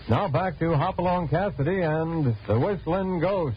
Now back to Hopalong Cassidy and the Whistling Ghost.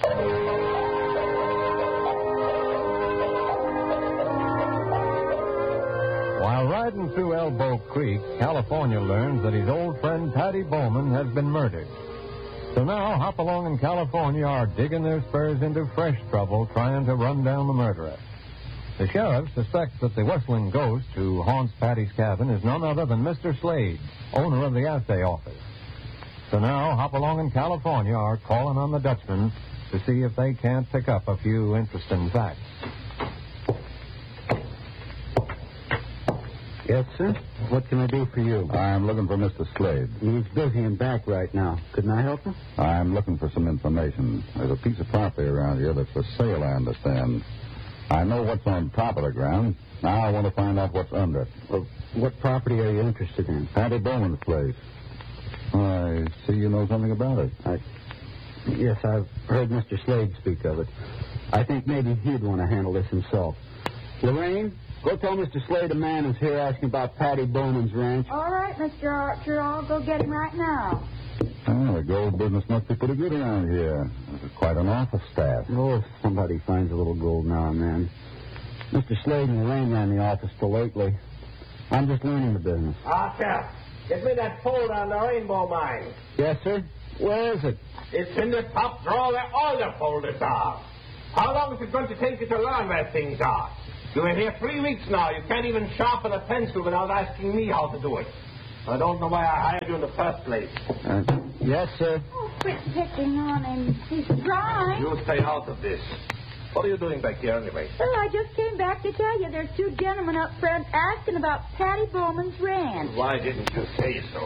While riding through Elbow Creek, California learns that his old friend Paddy Bowman has been murdered. So now Hopalong and California are digging their spurs into fresh trouble trying to run down the murderer. The sheriff suspects that the Whistling Ghost who haunts Paddy's cabin is none other than Mr. Slade, owner of the assay office. So now Hopalong and California are calling on the Dutchman to see if they can't pick up a few interesting facts. Yes, sir? What can I do for you? I'm looking for Mr. Slade. He's busy and back right now. Couldn't I help him? I'm looking for some information. There's a piece of property around here that's for sale, I understand. I know what's on top of the ground. Now I want to find out what's under it. Well, what property are you interested in? Paddy Bowman's place. I see you know something about it. Yes, I've heard Mr. Slade speak of it. I think maybe he'd want to handle this himself. Lorraine, go tell Mr. Slade a man is here asking about Paddy Bowman's ranch. All right, Mr. Archer. I'll go get him right now. Oh, the gold business must be pretty good around here. There's quite an office staff. Oh, if somebody finds a little gold now and then. Mr. Slade and Lorraine ran the office till lately. I'm just learning the business. Archer, get me that folder on the Rainbow Mine. Yes, sir? Where is it? It's in the top drawer where all the folders are. How long is it going to take you to learn where things are? You were here 3 weeks now. You can't even sharpen a pencil without asking me how to do it. I don't know why I hired you in the first place. Yes, sir. Oh, quit picking on him. He's trying. You stay out of this. What are you doing back here anyway? Oh, I just came back to tell you there's two gentlemen up front asking about Paddy Bowman's ranch. Why didn't you say so?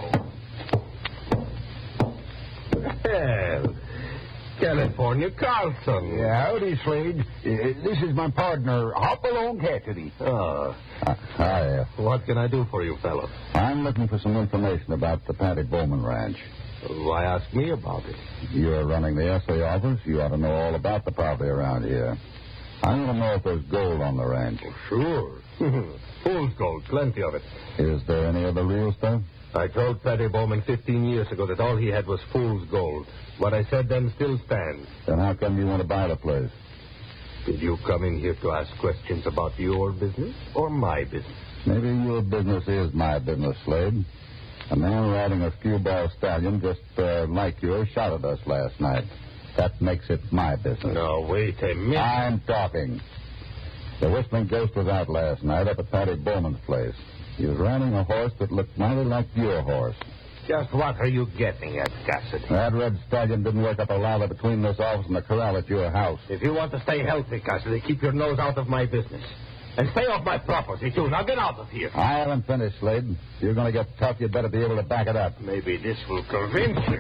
Well, California Carlson. Yeah, howdy, Slade. This is my partner, Hopalong Cassidy. Oh. Hi. What can I do for you, fellow? I'm looking for some information about the Paddy Bowman ranch. Why ask me about it? You're running the essay office. You ought to know all about the property around here. I want to know if there's gold on the ranch. Sure. Fool's gold, plenty of it. Is there any of the real stuff? I told Paddy Bowman 15 years ago that all he had was fool's gold. What I said then still stands. Then how come you want to buy the place? Did you come in here to ask questions about your business or my business? Maybe your business is my business, Slade. A man riding a skewball stallion just like yours shot at us last night. That makes it my business. No, wait a minute. I'm talking. The Whistling Ghost was out last night up at Paddy Bowman's place. He was riding a horse that looked mighty like your horse. Just what are you getting at, Cassidy? That red stallion didn't work up a lather between this office and the corral at your house. If you want to stay healthy, Cassidy, keep your nose out of my business. And stay off my property, too. Now get out of here. I haven't finished, Slade. If you're going to get tough, you'd better be able to back it up. Maybe this will convince you.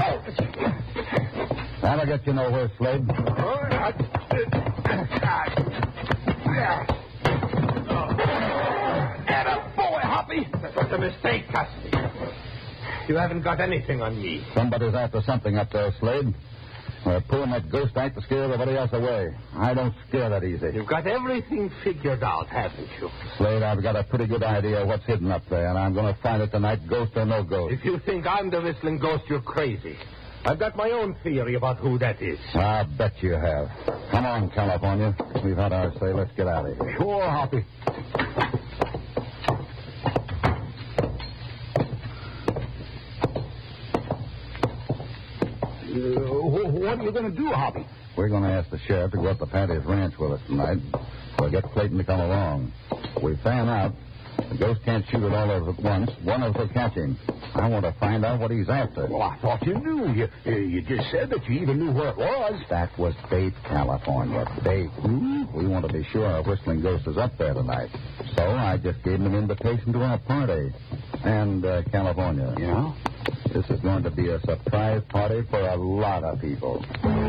That'll get you nowhere, Slade. Boy, Hoppy. That was a mistake, Cassidy. You haven't got anything on me. Somebody's after something up there, Slade. We're pulling that ghost act to scare everybody else away. I don't scare that easy. You've got everything figured out, haven't you? Slade, I've got a pretty good idea of what's hidden up there, and I'm going to find it tonight, ghost or no ghost. If you think I'm the Whistling Ghost, you're crazy. I've got my own theory about who that is. I'll bet you have. Come on, California. We've had our say. Let's get out of here. Sure, Hoppy. What are you going to do, Hoppy? We're going to ask the sheriff to go up to Paddy's ranch with us tonight. We'll get Clayton to come along. If we fan out, the ghost can't shoot at all of us at once. One of us will catch him. I want to find out what he's after. Well, I thought you knew. You just said that you even knew where it was. That was bait, California. Bait. We want to be sure our Whistling Ghost is up there tonight. So I just gave him an invitation to our party. And, California. Yeah? This is going to be a surprise party for a lot of people.